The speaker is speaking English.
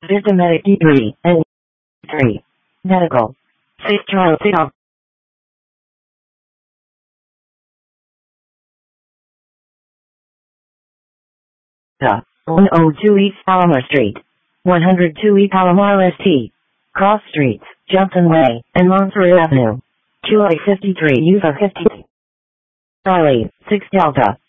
Systematic degree, and 3. Medical. 6 trial sit-off. 102 East Palomar Street. 102 East Palomar St. Cross Streets, Johnson Way, and Monterey Avenue. QA 53 UFA 50. Charlie, 6 Delta.